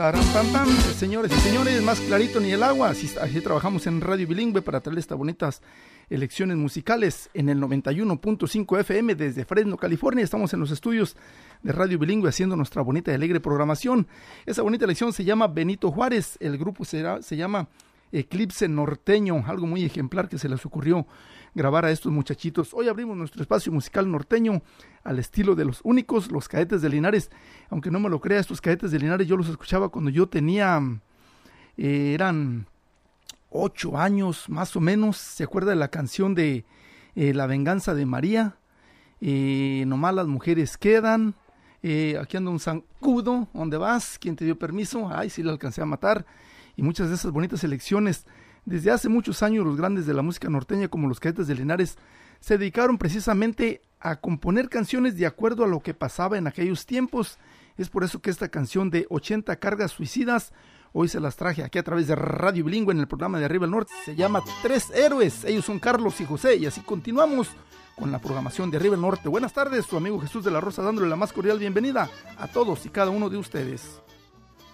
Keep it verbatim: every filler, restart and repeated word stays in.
Param, pam, pam. Señores y señores, más clarito ni el agua. Así, así trabajamos en Radio Bilingüe para traerles estas bonitas elecciones musicales en el noventa y uno punto cinco F M desde Fresno, California. Estamos en los estudios de Radio Bilingüe haciendo nuestra bonita y alegre programación. Esa bonita elección se llama Benito Juárez. El grupo será, se llama Eclipse Norteño, algo muy ejemplar que se les ocurrió grabar a estos muchachitos. Hoy abrimos nuestro espacio musical norteño al estilo de los únicos, los Cadetes de Linares. Aunque no me lo crea, estos Cadetes de Linares yo los escuchaba cuando yo tenía, eh, eran ocho años más o menos. ¿Se acuerda de la canción de eh, La Venganza de María? Eh, nomás las mujeres quedan. Eh, aquí anda un zancudo, ¿dónde vas? ¿Quién te dio permiso? Ay, sí, le alcancé a matar. Y muchas de esas bonitas elecciones. Desde hace muchos años los grandes de la música norteña como los Cadetes de Linares se dedicaron precisamente a componer canciones de acuerdo a lo que pasaba en aquellos tiempos. Es por eso que esta canción de ochenta cargas suicidas hoy se las traje aquí a través de Radio Bilingüe en el programa de Arriba el Norte. Se llama Tres Héroes. Ellos son Carlos y José y así continuamos con la programación de Arriba el Norte. Buenas tardes, su amigo Jesús de la Rosa dándole la más cordial bienvenida a todos y cada uno de ustedes.